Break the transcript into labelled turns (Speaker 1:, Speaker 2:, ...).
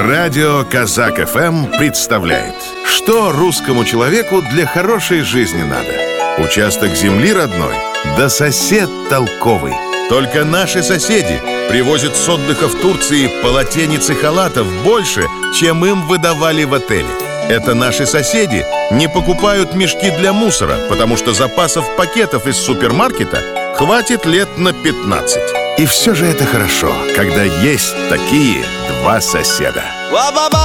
Speaker 1: Радио Казак ФМ представляет, что русскому человеку для хорошей жизни надо. Участок земли родной, да сосед толковый. Только наши соседи привозят с отдыха в Турции полотенец и халатов больше, чем им выдавали в отеле. Это наши соседи не покупают мешки для мусора, потому что запасов пакетов из супермаркета хватит лет на 15. И все же это хорошо, когда есть такие два соседа.